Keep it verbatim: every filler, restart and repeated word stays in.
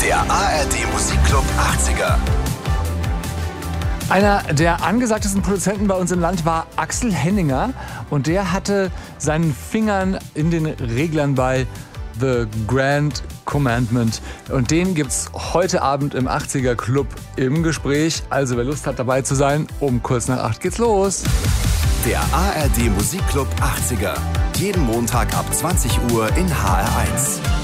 Der A R D Musikclub achtziger. Einer der angesagtesten Produzenten bei uns im Land war Axel Henninger und der hatte seinen Fingern in den Reglern bei The Grand Commandment und den gibt's heute Abend im achtziger Club im Gespräch. Also wer Lust hat dabei zu sein, um kurz nach acht geht's los. Der A R D Musikclub achtziger. Jeden Montag ab zwanzig Uhr in H R eins.